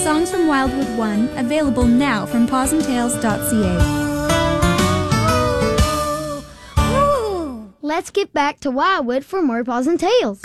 Songs from Wildwood 1, available now from pawsandtails.ca. Let's get back to Wildwood for more Paws and Tails.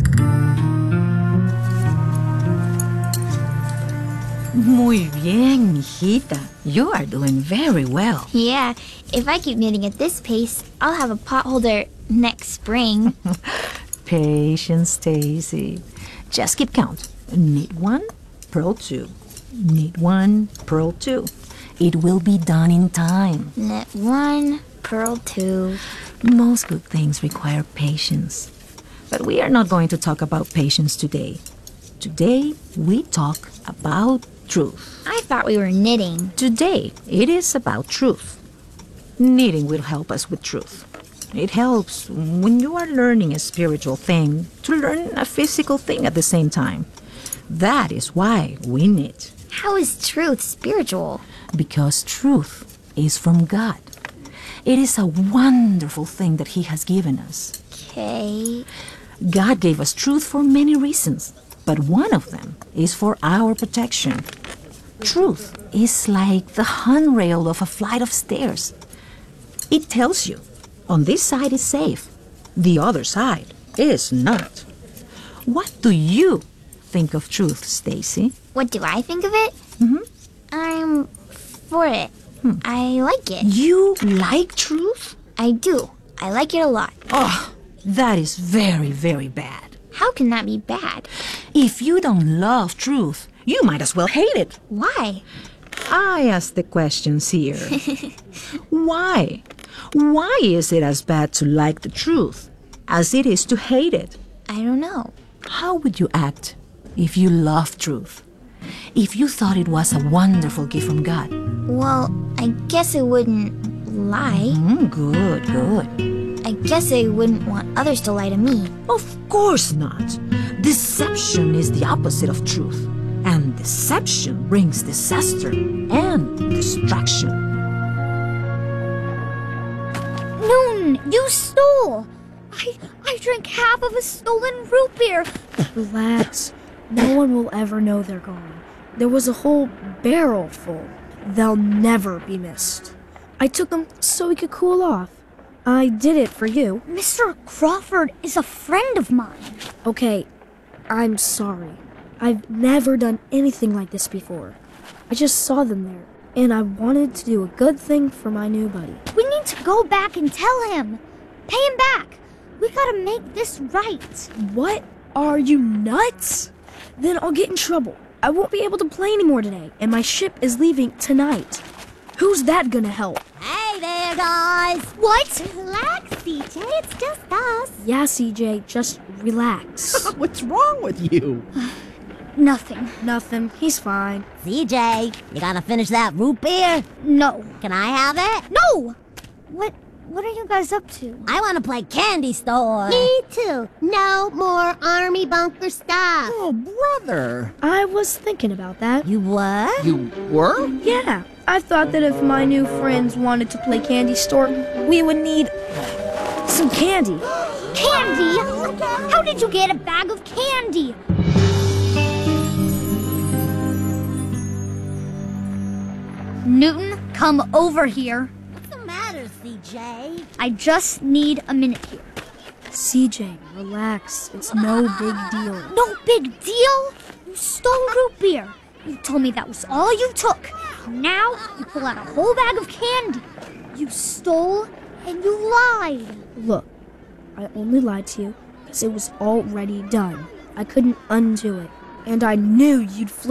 Muy bien, mijita. You are doing very well. Yeah, if I keep knitting at this pace, I'll have a potholder next spring. Patience, Stacy. Just keep count. Knit 1, purl 2. Knit 1, purl 2. It will be done in time. Knit 1, purl 2. Most good things require patience. But we are not going to talk about patience today. Today, we talk about truth. I thought we were knitting. Today, it is about truth. Knitting will help us with truth. It helps when you are learning a spiritual thing to learn a physical thing at the same time. That is why we knit. How is truth spiritual? Because truth is from God. It is a wonderful thing that He has given us. Okay. God gave us truth for many reasons, but one of them is for our protection. Truth is like the handrail of a flight of stairs. It tells you, on this side is safe, the other side is not. What do you think of truth, Stacy? What do I think of it? I'm for it. I like it. You like truth? I do. I like it a lot. Oh, that is very, very bad. How can that be bad? If you don't love truth, you might as well hate it. Why? I ask the questions here. Why? Why is it as bad to like the truth as it is to hate it? I don't know. How would you act if you loved truth? If you thought it was a wonderful gift from God? Well, I guess I wouldn't lie. Good. I guess I wouldn't want others to lie to me. Of course not. Deception is the opposite of truth. And deception brings disaster and destruction. Noon, you stole! I drank half of a stolen root beer. Relax. No one will ever know they're gone. There was a whole barrel full. They'll never be missed. I took them so we could cool off. I did it for you. Mr. Crawford is a friend of mine. Okay, I'm sorry. I've never done anything like this before. I just saw them there, and I wanted to do a good thing for my new buddy. We need to go back and tell him. Pay him back. We gotta make this right. What? Are you nuts? Then I'll get in trouble. I won't be able to play anymore today, and my ship is leaving tonight. Who's that gonna help? Hey there, guys. What? Relax, CJ. It's just us. Yeah, CJ, just relax. What's wrong with you? Nothing. Nothing. He's fine. CJ, you gotta finish that root beer? No. Can I have it? No! What are you guys up to? I wanna play candy store. Me too. No more army bunker stuff. Oh, brother. I was thinking about that. You what? You were? Yeah, I thought that if my new friends wanted to play candy store, we would need some candy. Candy? How did you get a bag of candy? Newton, come over here. What's the matter, CJ? I just need a minute here. CJ, relax. It's no big deal. No big deal? You stole root beer. You told me that was all you took. Now you pull out a whole bag of candy. You stole and you lied. Look, I only lied to you because it was already done. I couldn't undo it. And I knew you'd flip